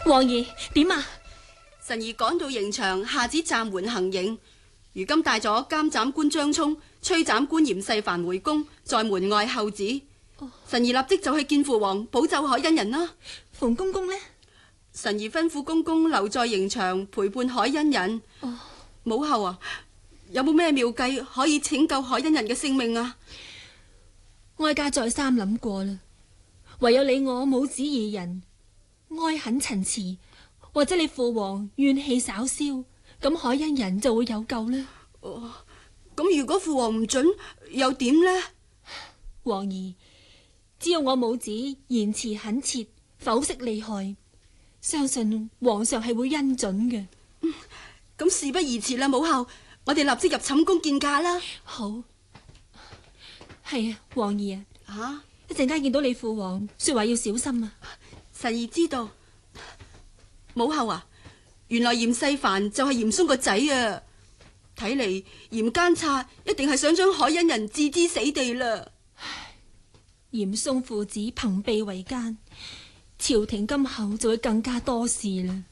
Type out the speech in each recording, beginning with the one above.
王爺點啊？ 臣兒趕到刑場，下旨暫緩行刑。如今帶咗監斬官張聰、催斬官嚴世蕃回宮，在門外候旨。臣兒立即就去見父王，保奏海恩人啦。 馮公公呢？ 臣兒吩咐公公留在刑場陪伴海恩人。母后啊，有冇咩妙計可以拯救海恩人嘅性命啊？ 哀家再三諗過啦，唯有你我母子二人哀懇陳詞，或者你父王怨氣稍消，咁海恩人就會有救啦。 咁如果父王唔准，又點呢？ 王兒，只要我母子言辭懇切，剖析利害，相信皇上係會恩准嘅。 咁事不宜遲啦，母后，我哋立即入寢宮見駕啦。 好，係啊，王兒啊，一陣間見到你父王，說話要小心啊。 臣兒知道。母后啊，原來嚴世蕃就係嚴嵩個仔啊！睇嚟嚴奸賊一定係想將海恩人置之死地啦。 嚴嵩父子朋臂為奸，朝廷今後就會更加多事啦。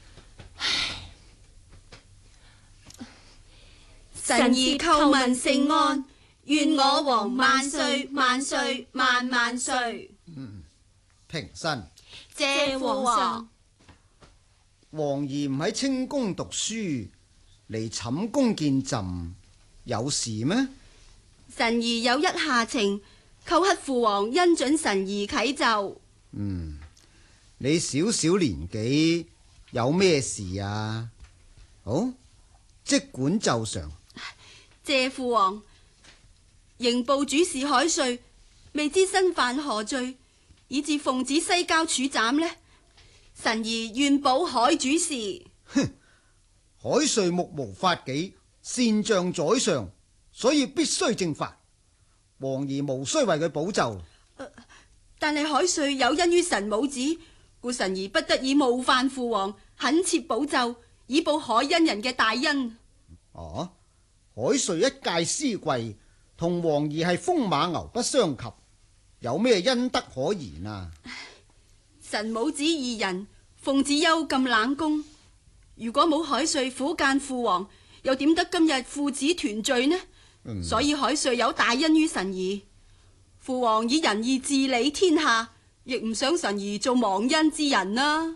臣兒叩問聖安，願我王萬歲萬歲萬萬歲。 平身。 謝父王。 王兒唔喺清宮讀書，嚟寢宮見朕，有事咩？ 臣兒有一下情，叩乞父王恩准臣兒啟奏。 你小小年紀有咩事啊？好，即管奏上。 謝父王。刑部主事海瑞未知身犯何罪，以致奉旨西郊處斬呢？臣兒願保海主事。 哼，海瑞目無法紀，擅將宰相，所以必須正法。王兒無需為佢保奏。 但係海瑞有恩於神母子，故臣兒不得已冒犯父王，懇切保奏，以報海恩人嘅大恩。 海瑞一介私貴，同王兒係風馬牛不相及，有咩恩德可言啊？ 神母子二人奉旨幽禁冷宮，如果冇海瑞苦諫父王，又點得今日父子團聚呢？所以海瑞有大恩於臣兒。父王以仁義治理天下，亦唔想臣兒做忘恩之人啦。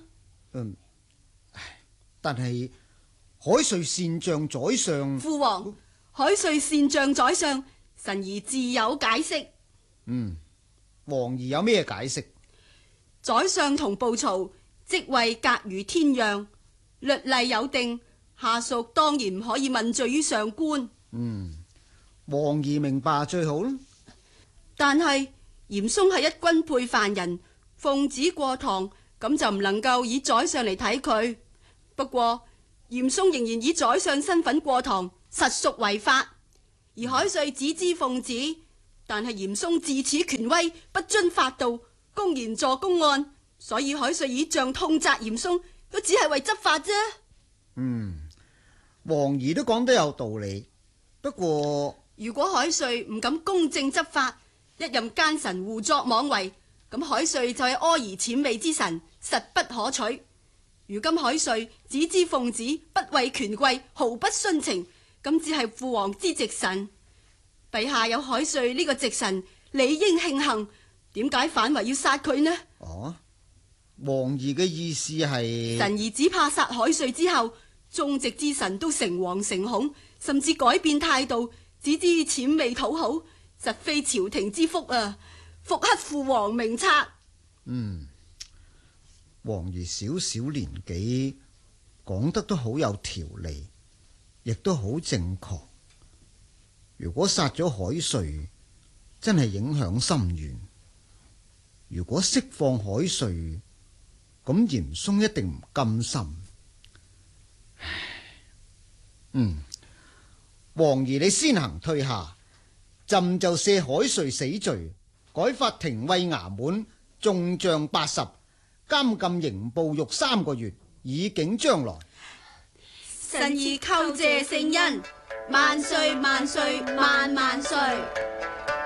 但係海瑞擅將宰相。 父王，海瑞擅將宰相，臣兒自有解釋。 王兒有咩解釋？ 宰相同暴曹職位隔如天壤，律例有定，下屬當然唔可以問罪於上官。 王兒明白最好啦。 但係嚴嵩係一軍配犯人，奉旨過堂，咁就唔能夠以宰相嚟睇佢。不過嚴嵩仍然以宰相身份過堂，實屬違法。而海瑞只知奉旨，但係嚴嵩自恃權威，不遵法度，公然助公案，所以海瑞以杖痛責嚴嵩，都只係為執法啫。 王兒都講得有道理。不過如果海瑞唔敢公正執法，一任奸臣胡作妄為，咁海瑞就係阿諛諂媚之臣，實不可取。如今海瑞只知奉旨，不為權貴，毫不徇情，咁只係父王之直臣。陛下有海瑞呢個直臣，理應慶幸，點解反為要殺佢呢？ 王兒嘅意思係， 臣兒只怕殺海瑞之後，忠直之臣都誠惶誠恐，甚至改變態度，只知諂媚討好，實非朝廷之福啊！復刻父王明察。 王兒小小年紀，講得都好有條理，亦都好正確。如果殺咗海瑞，真係影響深遠。如果釋放海瑞，咁嚴嵩一定唔甘心。王兒你先行退下，朕就赦海瑞死罪，改發廷尉衙門，重杖80，監禁刑部獄3個月，以警將來。 臣兒叩謝聖恩，萬歲萬歲萬萬歲。